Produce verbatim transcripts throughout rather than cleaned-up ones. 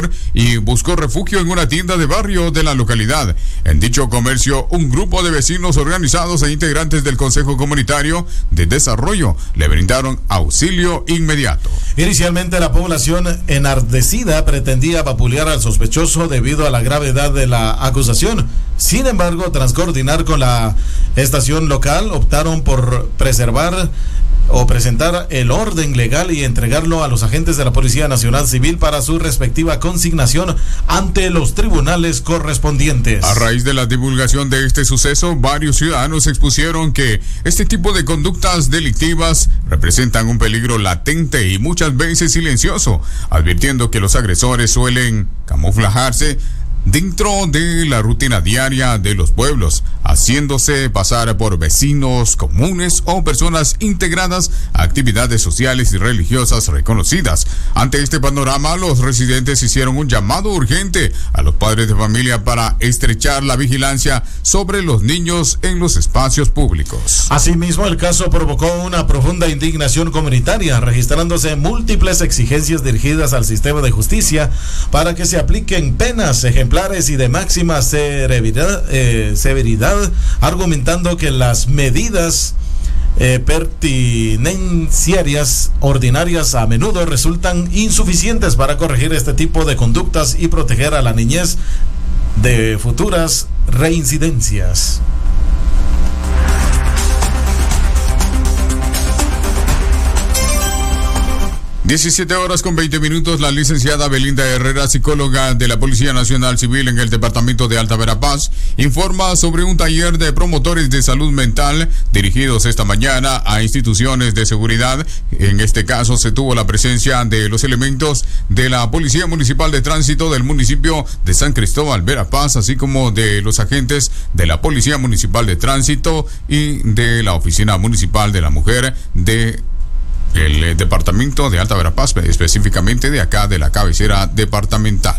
anterior y buscó refugio en una tienda de barrio de la localidad. En dicho comercio, un grupo de vecinos organizados e integrantes del Consejo Comunitario de Desarrollo le brindaron auxilio inmediato. Inicialmente la población enardecida pretendía vapulear al sospechoso debido a la gravedad de la acusación. Sin embargo, tras coordinar con la estación local, optaron por preservar o presentar el orden legal y entregarlo a los agentes de la Policía Nacional Civil para su respectiva consignación ante los tribunales correspondientes. A raíz de la divulgación de este suceso, varios ciudadanos expusieron que este tipo de conductas delictivas representan un peligro latente y muchas veces silencioso, advirtiendo que los agresores suelen camuflajarse dentro de la rutina diaria de los pueblos, haciéndose pasar por vecinos comunes o personas integradas a actividades sociales y religiosas reconocidas. Ante este panorama, los residentes hicieron un llamado urgente a los padres de familia para estrechar la vigilancia sobre los niños en los espacios públicos. Asimismo, el caso provocó una profunda indignación comunitaria, registrándose múltiples exigencias dirigidas al sistema de justicia para que se apliquen penas ejemplares y de máxima severidad, eh, severidad, argumentando que las medidas eh, pertinenciarias ordinarias a menudo resultan insuficientes para corregir este tipo de conductas y proteger a la niñez de futuras reincidencias. diecisiete horas con veinte minutos. La licenciada Belinda Herrera, psicóloga de la Policía Nacional Civil en el departamento de Alta Verapaz, informa sobre un taller de promotores de salud mental dirigidos esta mañana a instituciones de seguridad. En este caso se tuvo la presencia de los elementos de la Policía Municipal de Tránsito del municipio de San Cristóbal Verapaz, así como de los agentes de la Policía Municipal de Tránsito y de la Oficina Municipal de la Mujer de el eh, departamento de Alta Verapaz, específicamente de acá de la cabecera departamental.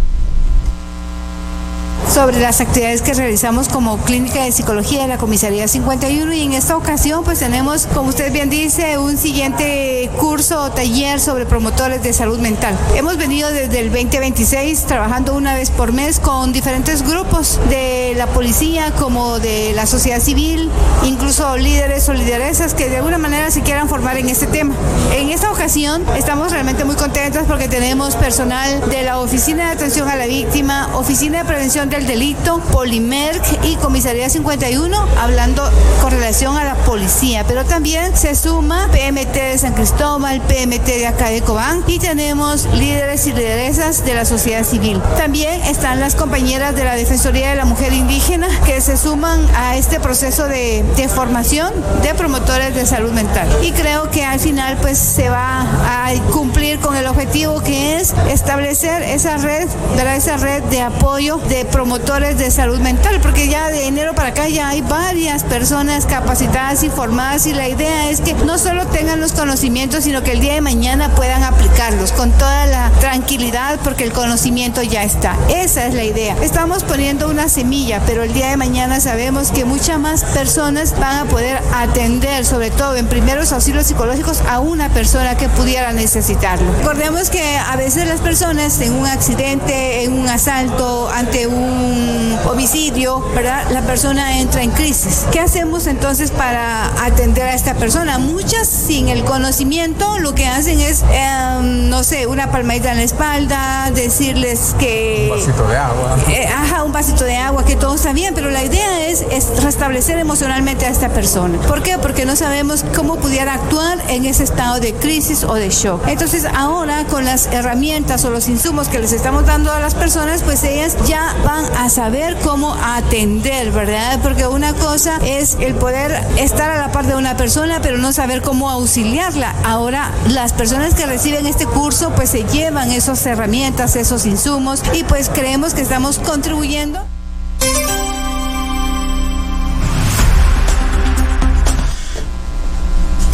Sobre las actividades que realizamos como clínica de psicología de la comisaría cincuenta y uno, y en esta ocasión pues tenemos, como usted bien dice, un siguiente curso o taller sobre promotores de salud mental. Hemos venido desde el veinte veintiséis trabajando una vez por mes con diferentes grupos de la policía como de la sociedad civil, incluso líderes o lideresas que de alguna manera se quieran formar en este tema. En esta ocasión estamos realmente muy contentos porque tenemos personal de la Oficina de Atención a la Víctima, Oficina de Prevención del Delito, Polimerc y Comisaría cincuenta y uno, hablando con relación a la policía, pero también se suma P M T de San Cristóbal, P M T de acá de Cobán, y tenemos líderes y lideresas de la sociedad civil. También están las compañeras de la Defensoría de la Mujer Indígena que se suman a este proceso de, de formación de promotores de salud mental, y creo que al final pues se va a cumplir con el objetivo que es establecer esa red, ¿verdad? Esa red de apoyo de promotores de salud mental, porque ya de enero para acá ya hay varias personas capacitadas y formadas, y la idea es que no solo tengan los conocimientos, sino que el día de mañana puedan aplicarlos con toda la tranquilidad, porque el conocimiento ya está. Esa es la idea. Estamos poniendo una semilla, pero el día de mañana sabemos que muchas más personas van a poder atender, sobre todo en primeros auxilios psicológicos, a una persona que pudiera necesitarlo. Recordemos que a veces las personas en un accidente, en un asalto, ante un un homicidio, ¿verdad? La persona entra en crisis. ¿Qué hacemos entonces para atender a esta persona? Muchas, sin el conocimiento, lo que hacen es, eh, no sé, una palmadita en la espalda, decirles que... Un vasito de agua. Eh, ajá, un vasito de agua, que todo está bien, pero la idea es, es restablecer emocionalmente a esta persona. ¿Por qué? Porque no sabemos cómo pudiera actuar en ese estado de crisis o de shock. Entonces, ahora, con las herramientas o los insumos que les estamos dando a las personas, pues ellas ya van a saber cómo atender, ¿verdad? Porque una cosa es el poder estar a la par de una persona, pero no saber cómo auxiliarla. Ahora, las personas que reciben este curso, pues se llevan esas herramientas, esos insumos, y pues creemos que estamos contribuyendo.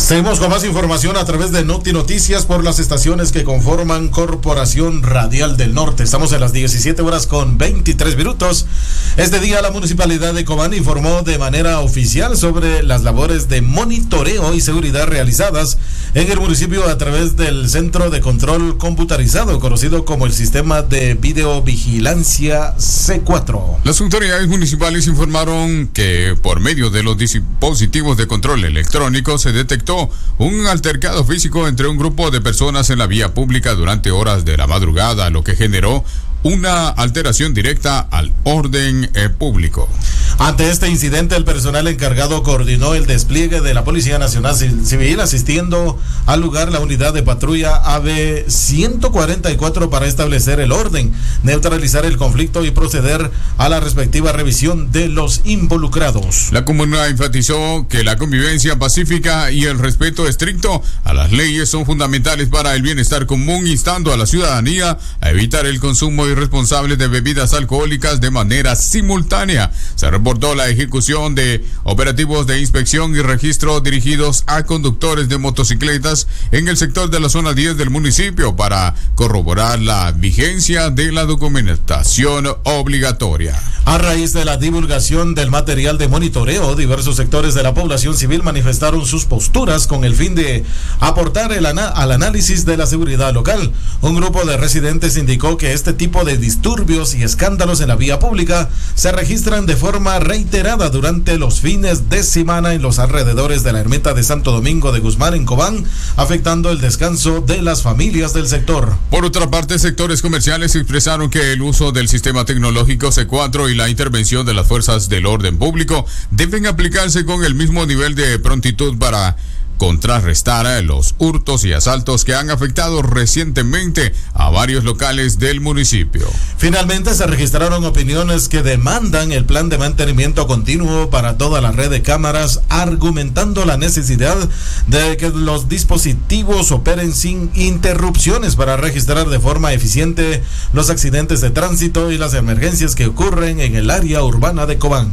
Seguimos con más información a través de Noti Noticias por las estaciones que conforman Corporación Radial del Norte. Estamos en las diecisiete horas con veintitrés minutos. Este día la Municipalidad de Cobán informó de manera oficial sobre las labores de monitoreo y seguridad realizadas en el municipio a través del Centro de Control Computarizado, conocido como el Sistema de Videovigilancia C cuatro. Las autoridades municipales informaron que por medio de los dispositivos de control electrónico se detectó un altercado físico entre un grupo de personas en la vía pública durante horas de la madrugada, lo que generó una alteración directa al orden eh, público. Ante este incidente, el personal encargado coordinó el despliegue de la Policía Nacional Civil, asistiendo al lugar la unidad de patrulla A B ciento cuarenta y cuatro para establecer el orden, neutralizar el conflicto y proceder a la respectiva revisión de los involucrados. La comuna enfatizó que la convivencia pacífica y el respeto estricto a las leyes son fundamentales para el bienestar común, instando a la ciudadanía a evitar el consumo irresponsable de bebidas alcohólicas de manera simultánea. Se reportó la ejecución de operativos de inspección y registro dirigidos a conductores de motocicletas en el sector de la zona diez del municipio para corroborar la vigencia de la documentación obligatoria. A raíz de la divulgación del material de monitoreo, diversos sectores de la población civil manifestaron sus posturas con el fin de aportar el ana- al análisis de la seguridad local. Un grupo de residentes indicó que este tipo de disturbios y escándalos en la vía pública se registran de forma reiterada durante los fines de semana en los alrededores de la ermita de Santo Domingo de Guzmán en Cobán, afectando el descanso de las familias del sector. Por otra parte, sectores comerciales expresaron que el uso del sistema tecnológico C cuatro y la intervención de las fuerzas del orden público deben aplicarse con el mismo nivel de prontitud para contrarrestar los hurtos y asaltos que han afectado recientemente a varios locales del municipio. Finalmente se registraron opiniones que demandan el plan de mantenimiento continuo para toda la red de cámaras, argumentando la necesidad de que los dispositivos operen sin interrupciones para registrar de forma eficiente los accidentes de tránsito y las emergencias que ocurren en el área urbana de Cobán.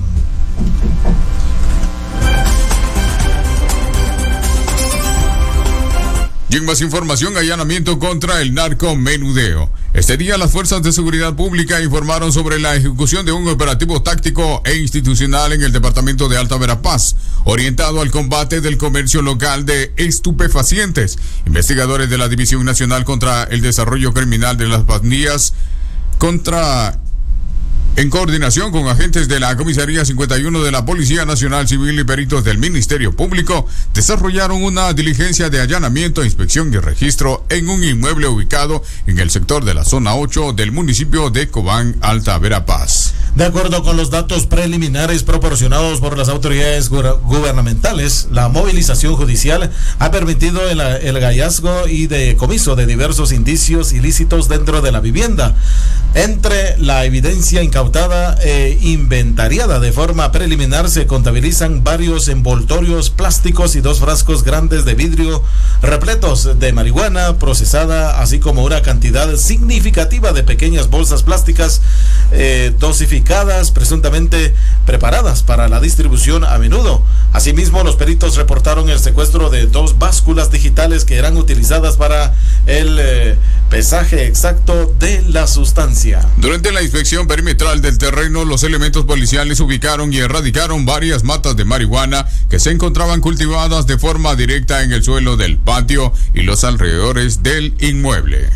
Y en más información, allanamiento contra el narcomenudeo. Este día las fuerzas de seguridad pública informaron sobre la ejecución de un operativo táctico e institucional en el departamento de Alta Verapaz, orientado al combate del comercio local de estupefacientes. Investigadores de la División Nacional contra el Desarrollo Criminal de las Pandillas, contra... en coordinación con agentes de la Comisaría cincuenta y uno de la Policía Nacional Civil y peritos del Ministerio Público, desarrollaron una diligencia de allanamiento, inspección y registro en un inmueble ubicado en el sector de la zona ocho del municipio de Cobán, Alta Verapaz. De acuerdo con los datos preliminares proporcionados por las autoridades gu- gubernamentales, la movilización judicial ha permitido el, el hallazgo y decomiso de diversos indicios ilícitos dentro de la vivienda. Entre la evidencia incautada e inventariada de forma preliminar se contabilizan varios envoltorios plásticos y dos frascos grandes de vidrio repletos de marihuana procesada, así como una cantidad significativa de pequeñas bolsas plásticas eh, dosificadas, presuntamente preparadas para la distribución a menudo. Asimismo, los peritos reportaron el secuestro de dos básculas digitales que eran utilizadas para el eh, pesaje exacto de la sustancia. Durante la inspección perimetral del terreno, los elementos policiales ubicaron y erradicaron varias matas de marihuana que se encontraban cultivadas de forma directa en el suelo del patio y los alrededores del inmueble.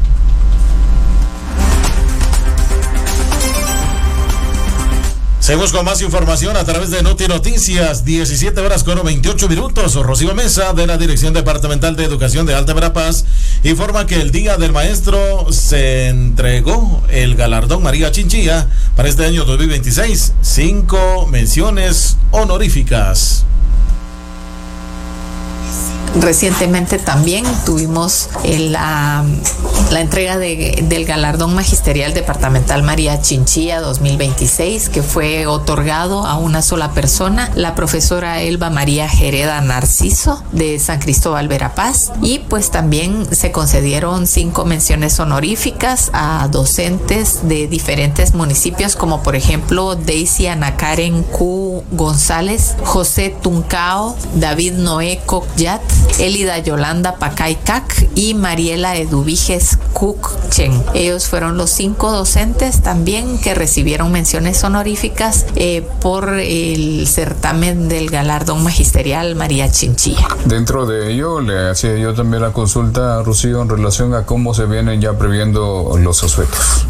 Seguimos con más información a través de Noti Noticias, diecisiete horas con veintiocho minutos. Rocío Mesa, de la Dirección Departamental de Educación de Alta Verapaz, informa que el Día del Maestro se entregó el galardón María Chinchilla para este año dos mil veintiséis. Cinco menciones honoríficas. Recientemente también tuvimos la, la entrega de, del galardón magisterial departamental María Chinchilla dos mil veintiséis, que fue otorgado a una sola persona, la profesora Elba María Jereda Narciso de San Cristóbal Verapaz, y pues también se concedieron cinco menciones honoríficas a docentes de diferentes municipios, como por ejemplo Daisy Ana Karen Q. González, José Tuncao, David Noé Cocyat, Elida Yolanda Pacaycac y Mariela Eduviges Cucchen. Ellos fueron los cinco docentes también que recibieron menciones honoríficas eh, por el certamen del galardón magisterial María Chinchilla. Dentro de ello, le hacía yo también la consulta a Rocío en relación a cómo se vienen ya previendo los asuetos.